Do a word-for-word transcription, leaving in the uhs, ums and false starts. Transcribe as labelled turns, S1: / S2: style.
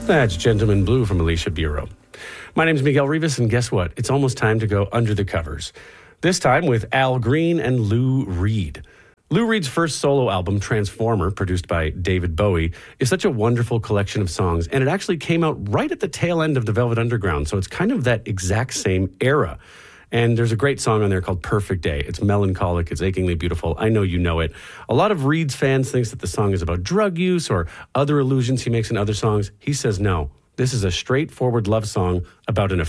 S1: That's Gentleman Blue from Alicia Bureau. My name's Miguel Rivas, and guess what? It's almost time to go under the covers. This time with Al Green and Lou Reed. Lou Reed's first solo album, Transformer, produced by David Bowie, is such a wonderful collection of songs, and it actually came out right at the tail end of the Velvet Underground, so it's kind of that exact same era. And there's a great song on there called Perfect Day. It's melancholic, it's achingly beautiful. I know you know it. A lot of Reed's fans think that the song is about drug use or other allusions he makes in other songs. He says no. This is a straightforward love song about an